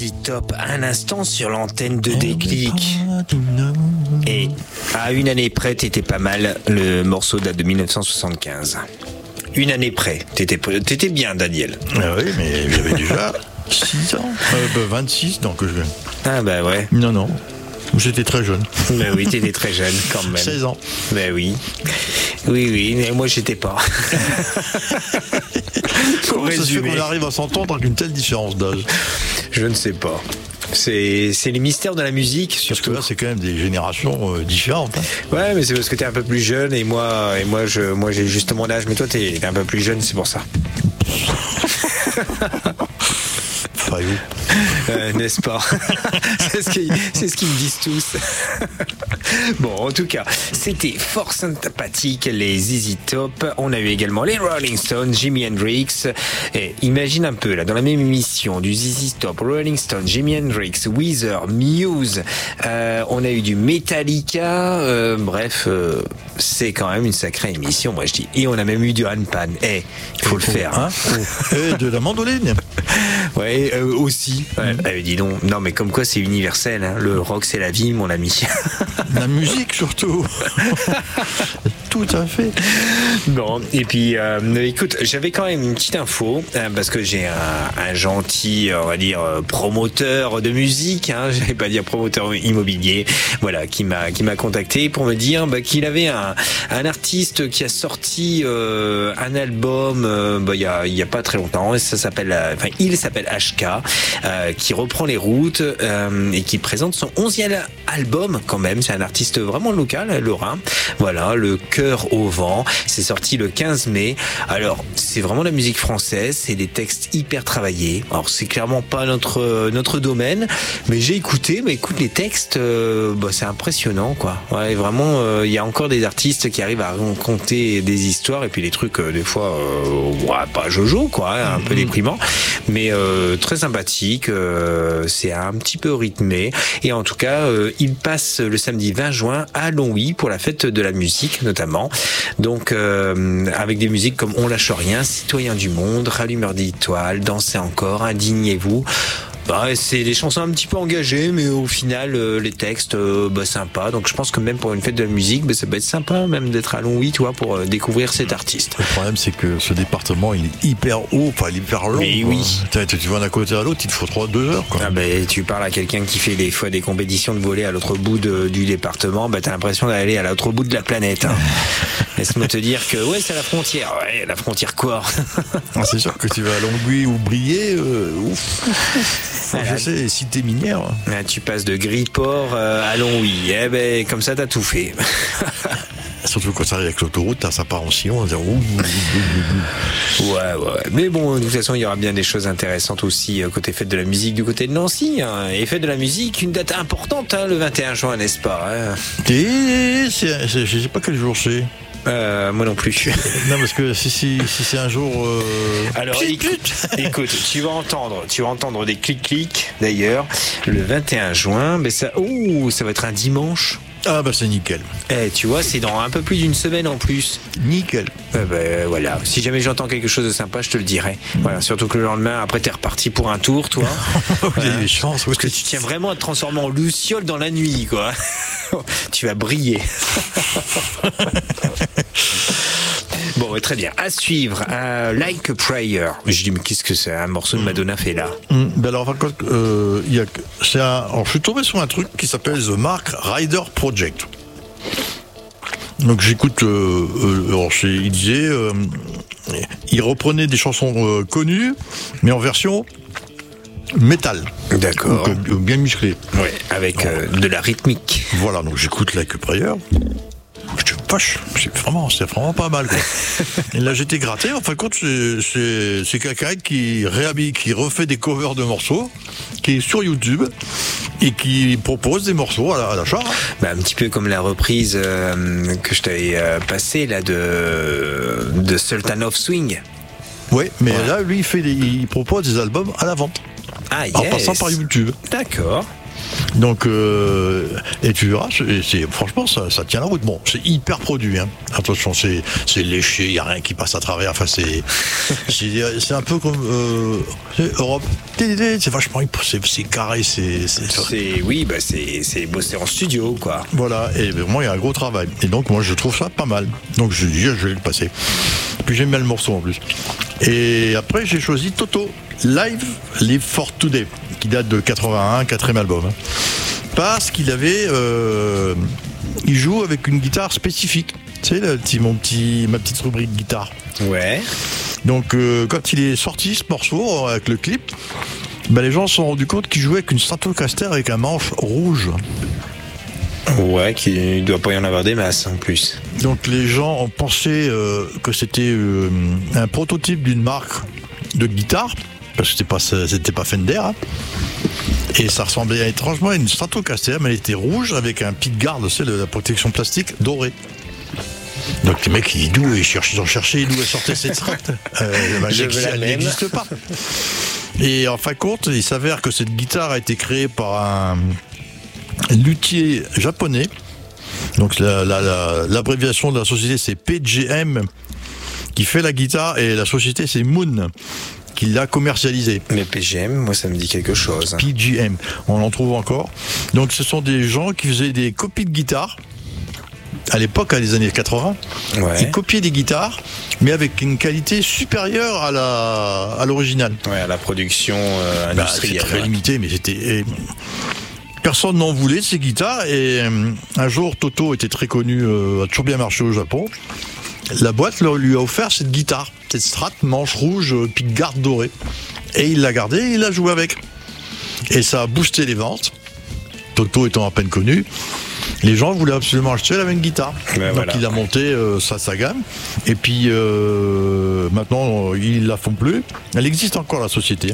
Top un instant sur l'antenne de Déclic. Et à une année près, t'étais pas mal. Le morceau date de 1975. Une année près. T'étais bien, Daniel. Ah oui, mais j'avais déjà 6 ans. 26, donc je... Ah bah ouais. Non. J'étais très jeune. Bah oui, t'étais très jeune quand même. 16 ans. Bah oui. Oui, mais moi j'étais pas. Comment ça se fait qu'on arrive à s'entendre avec une telle différence d'âge? Je ne sais pas. C'est les mystères de la musique, surtout. Parce que là, c'est quand même des générations différentes. Hein. Ouais, mais c'est parce que t'es un peu plus jeune et moi j'ai juste mon âge, mais toi t'es un peu plus jeune, c'est pour ça. N'est-ce pas? C'est ce qu'ils me disent tous. Bon, en tout cas, c'était fort sympathique, les ZZ Top. On a eu également les Rolling Stones, Jimi Hendrix. Et imagine un peu, là, dans la même émission, du ZZ Top, Rolling Stones, Jimi Hendrix, Weezer, Muse. On a eu du Metallica. Bref, c'est quand même une sacrée émission, moi je dis. Et on a même eu du handpan. Il faut le faire. Hein. Et de la mandoline. Ouais, aussi. Ouais. Dis donc. Non, mais comme quoi c'est universel. Hein. Le rock, c'est la vie, mon ami. La musique, surtout. Tout à fait. Bon, et puis, écoute, j'avais quand même une petite info, parce que j'ai un gentil, on va dire, promoteur de musique, hein, j'allais pas dire promoteur immobilier, voilà, qui m'a contacté pour me dire qu'il avait un artiste qui a sorti un album il y a pas très longtemps, et il s'appelle HK, qui reprend les routes et qui présente son 11e album quand même. C'est un artiste vraiment local, lorrain. Voilà, le cœur au vent. C'est sorti le 15 mai. Alors, c'est vraiment la musique française. C'est des textes hyper travaillés. Alors, c'est clairement pas notre domaine, mais j'ai écouté. Mais écoute, les textes, c'est impressionnant, quoi. Ouais, vraiment, il y a encore des artistes qui arrivent à raconter des histoires et puis des trucs des fois, pas jojo, quoi, hein, un peu déprimant, mais très sympathique. C'est un petit peu rythmé et en tout cas, il passe le samedi 20 juin à Longwy pour la fête de la musique notamment. Donc avec des musiques comme On lâche rien, Citoyen du monde, Rallumeur d'étoiles, Dansez encore, Indignez-vous. C'est des chansons un petit peu engagées, mais au final, les textes, sympa. Donc je pense que même pour une fête de la musique, ça peut être sympa même d'être à Longwy, tu vois, pour découvrir cet artiste. Le problème, c'est que ce département, il est hyper haut, il est hyper long. Mais oui. Tu vas d'un côté à l'autre, il te faut 2 heures, quoi. Tu parles à quelqu'un qui fait des fois des compétitions de volley à l'autre bout du département, t'as l'impression d'aller à l'autre bout de la planète. Hein. Laisse-moi te dire que c'est la frontière. Ouais, la frontière quoi? C'est sûr que tu vas à Longwy ou Briey, voilà. Je sais, cité minière. Tu passes de Griport à Longwy. Comme ça, t'as tout fait. Surtout quand ça arrive avec l'autoroute, ça part en sillon, on va dire Ouais. Mais bon, de toute façon, il y aura bien des choses intéressantes aussi côté fête de la musique du côté de Nancy. Hein. Et fête de la musique, une date importante, le 21 juin, n'est-ce pas? Hein. Je sais pas quel jour c'est. Moi non plus. Non, parce que si c'est un jour. Alors écoute, tu vas entendre des clics d'ailleurs le 21 juin. Mais ça va être un dimanche. Ah c'est nickel. Tu vois, c'est dans un peu plus d'une semaine en plus. Nickel. Voilà. Si jamais j'entends quelque chose de sympa, je te le dirai. Voilà. Surtout que le lendemain, après, t'es reparti pour un tour, toi. Il y a des chances. Parce que tu tiens vraiment à te transformer en luciole dans la nuit, quoi. Tu vas briller. Bon, très bien. À suivre, Like a Prayer. Je dis, mais qu'est-ce que c'est? Un morceau de Madonna fait là. Alors, par contre, je suis tombé sur un truc qui s'appelle The Mark Ryder Project. Donc, j'écoute. Il disait. Il reprenait des chansons connues, mais en version métal. D'accord. Donc, bien musclé. Ouais, avec de la rythmique. Voilà, donc j'écoute Like a Prayer. Je te poche, c'est vraiment pas mal, quoi. Et là, j'étais gratté. En fin de compte, c'est quelqu'un qui refait des covers de morceaux, qui est sur YouTube et qui propose des morceaux à l'achat. Un petit peu comme la reprise que je t'avais passée là de Sultan of Swing. Oui, mais là, lui, il propose des albums à la vente. Ah, yes. En passant par YouTube. D'accord. Donc, et tu verras, franchement, ça tient la route. Bon, c'est hyper produit. Hein. Attention, c'est léché, il n'y a rien qui passe à travers. Enfin, c'est un peu comme Europe. C'est vachement, c'est carré, oui, c'est bossé en studio, quoi. Voilà, et vraiment, il y a un gros travail. Et donc, moi, je trouve ça pas mal. Donc, je dis, je vais le passer. Puis, j'aime bien le morceau, en plus. Et après, j'ai choisi Toto, Live for Today, qui date de 81, 4e album. Hein. Parce qu'il avait... il joue avec une guitare spécifique. Tu sais, ma petite rubrique guitare. Ouais. Donc, quand il est sorti, ce morceau, avec le clip, les gens se sont rendus compte qu'il jouait avec une Stratocaster avec un manche rouge. Ouais, qu'il ne doit pas y en avoir des masses en plus. Donc les gens ont pensé que c'était un prototype d'une marque de guitare, parce que c'était pas Fender, hein. Et ça ressemblait étrangement à une Stratocaster, mais elle était rouge avec un pied-de-garde, de la protection plastique dorée. Donc les mecs, ils ont cherché d'où elle sortait cette Strat. Elle n'existe pas. Et en fin de compte, il s'avère que cette guitare a été créée par un luthier japonais. Donc l'abréviation de la société, c'est PGM, qui fait la guitare, et la société, c'est Moon, qui l'a commercialisé. Mais PGM, moi ça me dit quelque chose. PGM, on en trouve encore. Donc ce sont des gens qui faisaient des copies de guitare à l'époque, à les années 80, ouais. Ils copiaient des guitares, mais avec une qualité supérieure à l'original. Ouais, à la production industrielle. C'est très limité, mais personne n'en voulait de ces guitares, et un jour Toto était très connu, a toujours bien marché au Japon. La boîte lui a offert cette guitare, cette Strat manche rouge, pique-garde dorée, et il l'a gardée et il a joué avec. Et ça a boosté les ventes. Toto étant à peine connu, les gens voulaient absolument acheter la même guitare. Donc voilà. Il a monté sa gamme. Et puis maintenant, ils la font plus. Elle existe encore, la société.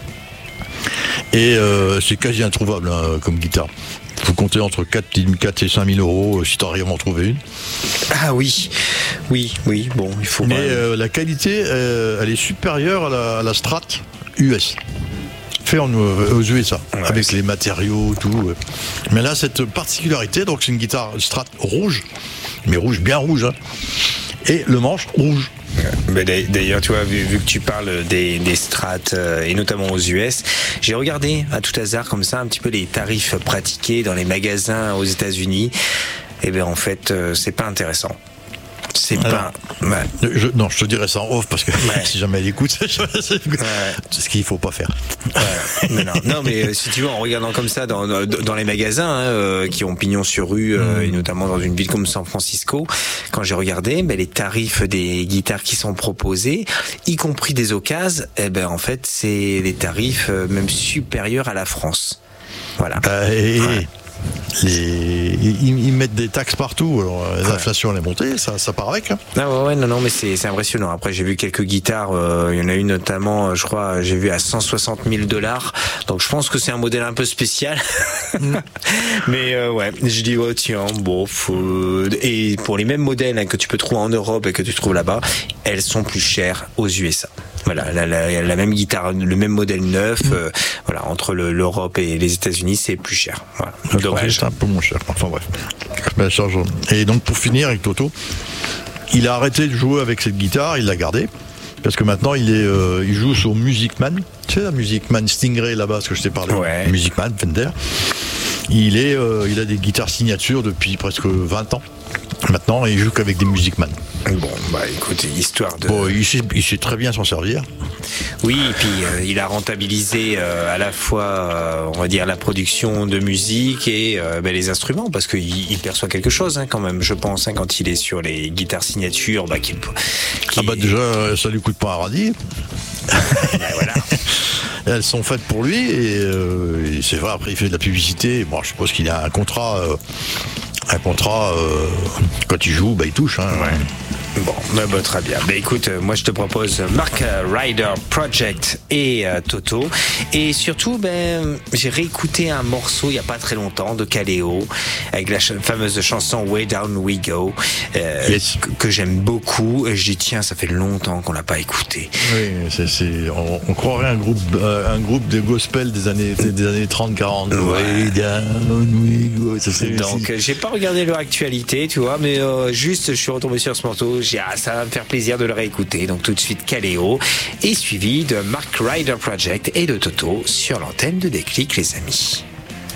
Et c'est quasi introuvable, hein, comme guitare. Il faut compter entre 4 et 5 000 euros si tu arrives à en trouver une. Ah oui, bon, il faut... Mais la qualité, elle est supérieure à la Strat US. Fait aux USA, ouais, avec les matériaux, tout. Ouais. Mais là, cette particularité, donc c'est une guitare Strat rouge, mais rouge, bien rouge, hein, et le manche rouge. Mais d'ailleurs, tu vois, vu que tu parles des Strats et notamment aux US, j'ai regardé à tout hasard comme ça un petit peu les tarifs pratiqués dans les magasins aux États-Unis. Et bien en fait, c'est pas intéressant. C'est pas. Ouais. Je te dirais ça en off parce que si jamais elle écoute, c'est ce qu'il faut pas faire. Ouais. Non, mais si tu veux, en regardant comme ça dans les magasins qui ont pignon sur rue, et notamment dans une ville comme San Francisco, quand j'ai regardé les tarifs des guitares qui sont proposés, y compris des occasions, en fait, c'est des tarifs même supérieurs à la France. Voilà. Ils mettent des taxes partout, alors l'inflation elle est montée, ça part avec. Hein. Ah ouais, non, mais c'est impressionnant. Après, j'ai vu quelques guitares, il y en a une notamment, je crois, j'ai vu à $160 000. Donc, je pense que c'est un modèle un peu spécial. Mais ouais, je dis, tiens, bon, et pour les mêmes modèles que tu peux trouver en Europe et que tu trouves là-bas, elles sont plus chères aux USA. Voilà, la même guitare, le même modèle neuf, voilà, entre l'Europe et les États-Unis, c'est plus cher. Voilà. C'est un peu moins cher. Enfin bref. Et donc pour finir avec Toto, il a arrêté de jouer avec cette guitare, il l'a gardée. Parce que maintenant il joue sur Music Man. Tu sais la Music Man Stingray là-bas, ce que je t'ai parlé. Ouais. Music Man, Fender. Il a des guitares signatures depuis presque 20 ans. Maintenant, il joue qu'avec des Music Man. Bon, écoute, histoire de... Bon, il sait très bien s'en servir. Oui, et puis il a rentabilisé à la fois, on va dire, la production de musique et les instruments, parce qu'il perçoit quelque chose quand même, je pense, quand il est sur les guitares signatures. Déjà, ça lui coûte pas un radis. Voilà. Elles sont faites pour lui, et c'est vrai, après il fait de la publicité. Bon, je suppose qu'il a un contrat... quand il joue, il touche. Hein. Ouais. Bon, bah, très bien. Bah, écoute, moi je te propose Mark Rider Project et Toto. Et surtout, j'ai réécouté un morceau il n'y a pas très longtemps de Kaleo avec la fameuse chanson Way Down We Go que j'aime beaucoup. Et j'ai dit tiens, ça fait longtemps qu'on l'a pas écouté. Oui, on croirait un groupe de gospel des années 30-40. Way Down We Go. Donc j'ai pas regardé leur actualité, tu vois, mais juste je suis retombé sur ce morceau. Ça va me faire plaisir de le réécouter. Donc tout de suite Kaleo et suivi de Mark Rider Project et de Toto sur l'antenne de Déclic, les amis.